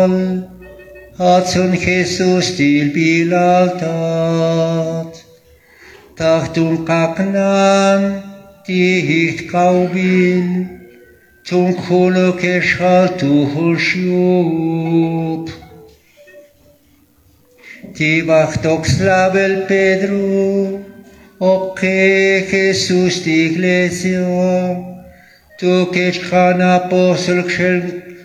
Hat's Jesús til bilaltat, tachtum kaknan dicht kaubil, tum kulo keshal tuhul shiup. Tibachtok slavel Pedro, oche Jesús di iglesia, tu kech kan apostol